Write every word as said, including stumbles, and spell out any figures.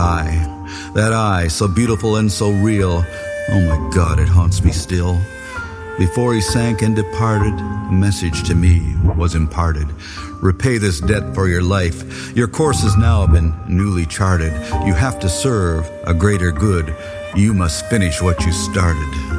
eye, that eye so beautiful and so real. Oh my God, it haunts me still. Before he sank and departed, a message to me was imparted. Repay this debt for your life. Your course has now been newly charted. You have to serve a greater good. You must finish what you started.